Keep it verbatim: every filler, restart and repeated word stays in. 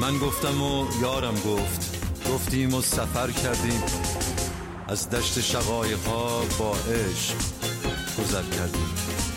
من گفتم و یارم گفت، گفتیم و سفر کردیم، از دشت شقایق‌ها با عشق گذر کردیم.